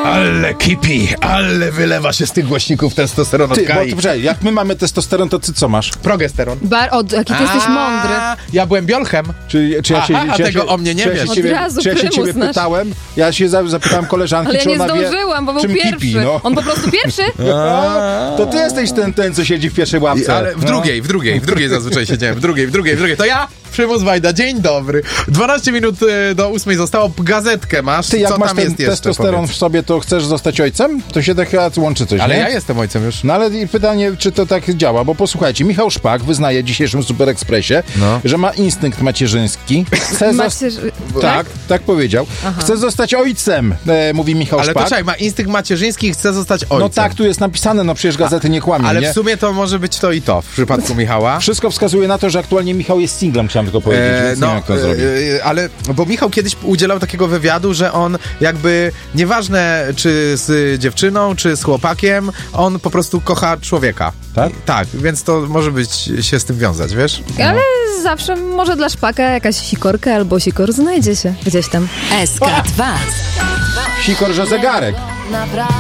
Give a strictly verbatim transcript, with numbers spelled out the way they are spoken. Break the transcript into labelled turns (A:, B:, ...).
A: Ale kipi, ale wylewa się z tych głośników testosteron od
B: Ty, bo,
A: Kai.
B: to, jak my mamy testosteron, to ty co masz?
A: Progesteron.
C: Bar, o, jaki ty jesteś mądry.
A: Ja byłem biolchem.
B: Czy, czy ja się,
A: Aha, a
B: czy ja
A: tego
B: się,
A: o mnie nie
B: czy ja
A: wiesz.
B: się ciebie,
C: Od razu
B: czy ja się
C: prymus
B: ciebie
C: nasz.
B: pytałem? Ja się za- zapytałem koleżanki,
C: Ale ja
B: czy
C: nie
B: ona wie,
C: zdążyłam, bo był
B: czym
C: pierwszy.
B: kipi, no.
C: On po prostu pierwszy?
B: To ty jesteś ten, ten, co siedzi w pierwszej łapce.
A: Ale w
B: No.
A: drugiej, w drugiej, w drugiej zazwyczaj siedziałem. W drugiej, w drugiej, w drugiej. To ja, Przymus Wajda. Dzień dobry. dwanaście minut e, do ósmej zostało. Gazetkę masz.
B: Ty, jak
A: Co
B: masz
A: tam
B: ten
A: jest jeszcze,
B: testosteron
A: powiedz?
B: w sobie, to chcesz zostać ojcem? To się tak chyba łączy coś,
A: Ale
B: nie?
A: ja jestem ojcem już.
B: No ale i pytanie, czy to tak działa, bo posłuchajcie, Michał Szpak wyznaje w dzisiejszym Super Expressie,
A: No.
B: że ma instynkt macierzyński. Chce zos-
C: Macierzy...
B: tak, tak powiedział. Chce zostać ojcem, e, mówi Michał
A: Ale to
B: Szpak.
A: czekaj, ma instynkt macierzyński i chce zostać ojcem.
B: No tak, tu jest napisane, no przecież gazety nie kłamią,
A: Ale
B: nie?
A: w sumie to może być to i to w przypadku Michała.
B: Wszystko wskazuje na to, że aktualnie Michał jest singlem, chciałem tylko powiedzieć,
A: E,
B: więc nie wiem, jak to zrobić.
A: e, ale, bo Michał kiedyś udzielał takiego wywiadu, że on jakby, nieważne czy z dziewczyną, czy z chłopakiem, on po prostu kocha człowieka.
B: Tak?
A: I, tak, więc to może być się z tym wiązać, wiesz?
C: Ale zawsze może dla Szpaka jakaś sikorka albo sikor znajdzie się gdzieś tam.
D: S K dwa.
B: Sikor, że zegarek.
D: Naprawdę.